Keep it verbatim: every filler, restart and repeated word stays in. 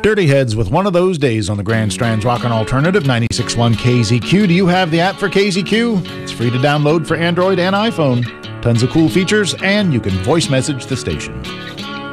Dirty Heads with One of Those Days on the Grand Strand's Rockin' Alternative ninety-six point one K Z Q. Do you have the app for K Z Q? It's free to download for Android and iPhone. Tons of cool features, and you can voice message the station.